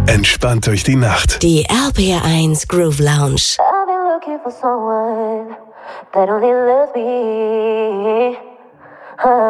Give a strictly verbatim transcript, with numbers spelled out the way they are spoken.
Entspannt durch die Nacht. Die R P R eins Groove Lounge. I've been looking for someone that only loves me. Uh,